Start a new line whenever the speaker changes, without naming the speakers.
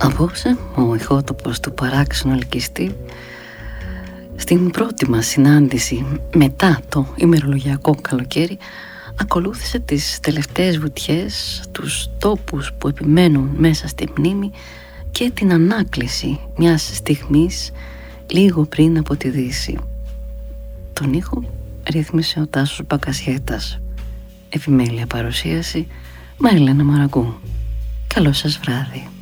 Απόψε ο ηχότοπος του παράξενου ελκυστή στην πρώτη μας συνάντηση μετά το ημερολογιακό καλοκαίρι ακολούθησε τις τελευταίες βουτιές, τους τόπους που επιμένουν μέσα στη μνήμη και την ανάκληση μιας στιγμής λίγο πριν από τη Δύση. Τον ήχο ρύθμισε ο Τάσος Μπακασιέτας. Επιμέλεια παρουσίαση Μαριλένα Μαραγκού. Καλό σας βράδυ.